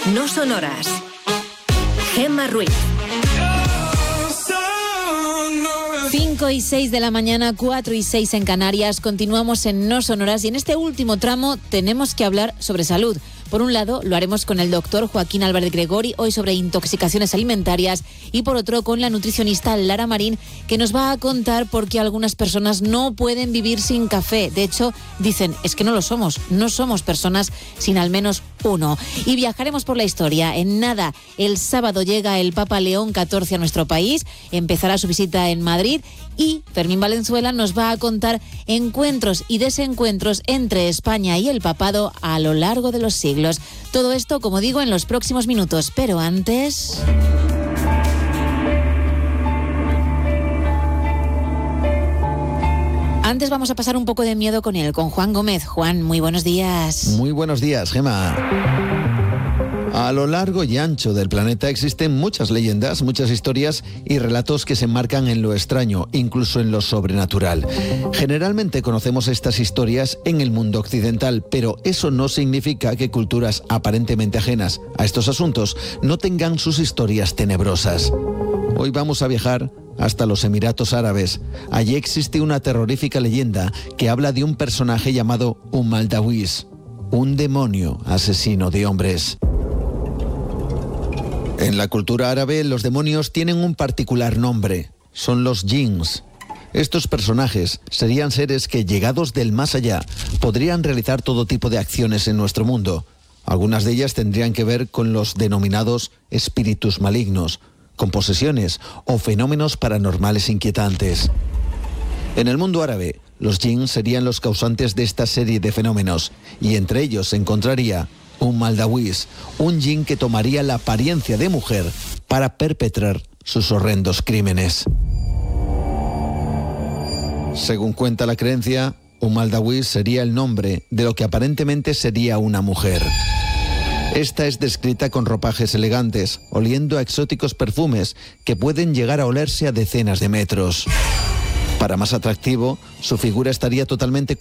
No sonoras. Gemma Ruiz. 5:06 de la mañana, 4:06 en Canarias. Continuamos en No Sonoras y en este último tramo tenemos que hablar sobre salud. Por un lado, lo haremos con el doctor Joaquín Álvarez Gregori, hoy sobre intoxicaciones alimentarias, y por otro con la nutricionista Lara Marín, que nos va a contar por qué algunas personas no pueden vivir sin café. De hecho, dicen, es que no lo somos, no somos personas sin al menos uno. Y viajaremos por la historia. En nada, el sábado llega el Papa León XIV a nuestro país, empezará su visita en Madrid y Fermín Valenzuela nos va a contar encuentros y desencuentros entre España y el papado a lo largo de los siglos. Todo esto, como digo, en los próximos minutos, pero antes... Antes vamos a pasar un poco de miedo con él, con Juan Gómez. Juan, muy buenos días. Muy buenos días, Gemma. A lo largo y ancho del planeta existen muchas leyendas, muchas historias y relatos que se enmarcan en lo extraño, incluso en lo sobrenatural. Generalmente conocemos estas historias en el mundo occidental, pero eso no significa que culturas aparentemente ajenas a estos asuntos no tengan sus historias tenebrosas. Hoy vamos a viajar hasta los Emiratos Árabes. Allí existe una terrorífica leyenda que habla de un personaje llamado Al-Dawis, un demonio asesino de hombres. En la cultura árabe, los demonios tienen un particular nombre. Son los jinns. Estos personajes serían seres que, llegados del más allá, podrían realizar todo tipo de acciones en nuestro mundo. Algunas de ellas tendrían que ver con los denominados espíritus malignos, con posesiones o fenómenos paranormales inquietantes. En el mundo árabe, los jinns serían los causantes de esta serie de fenómenos, y entre ellos se encontraría Al-Dawis, un jinn que tomaría la apariencia de mujer para perpetrar sus horrendos crímenes. Según cuenta la creencia, Al-Dawis sería el nombre de lo que aparentemente sería una mujer. Esta es descrita con ropajes elegantes, oliendo a exóticos perfumes que pueden llegar a olerse a decenas de metros. Para más atractivo, su figura estaría totalmente